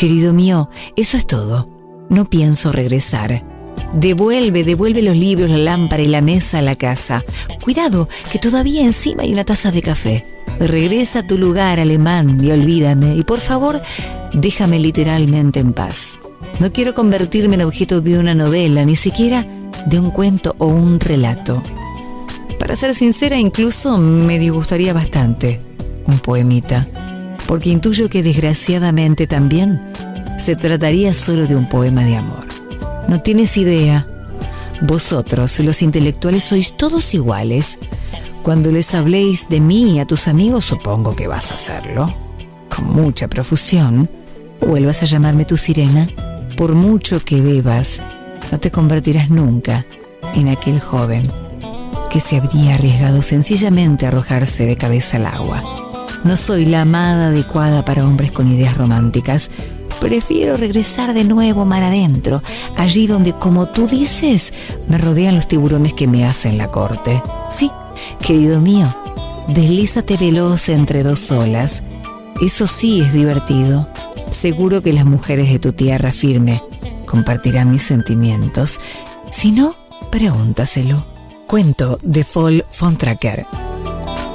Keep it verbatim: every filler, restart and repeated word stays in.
Querido mío, eso es todo. No pienso regresar. Devuelve, devuelve los libros, la lámpara y la mesa a la casa. Cuidado, que todavía encima hay una taza de café. Regresa a tu lugar, alemán, y olvídame. Y por favor, déjame literalmente en paz. No quiero convertirme en objeto de una novela, ni siquiera de un cuento o un relato. Para ser sincera, incluso me disgustaría bastante un poemita, porque intuyo que desgraciadamente también se trataría solo de un poema de amor. No tienes idea. Vosotros, los intelectuales, sois todos iguales. Cuando les habléis de mí a tus amigos, supongo que vas a hacerlo con mucha profusión, o vuelvas a llamarme tu sirena. Por mucho que bebas, no te convertirás nunca en aquel joven que se habría arriesgado sencillamente a arrojarse de cabeza al agua. No soy la amada adecuada para hombres con ideas románticas. Prefiero regresar de nuevo mar adentro, allí donde, como tú dices, me rodean los tiburones que me hacen la corte. Sí, querido mío, deslízate veloz entre dos olas. Eso sí es divertido. Seguro que las mujeres de tu tierra firme compartirán mis sentimientos. Si no, pregúntaselo. Cuento de Paul von Tracker.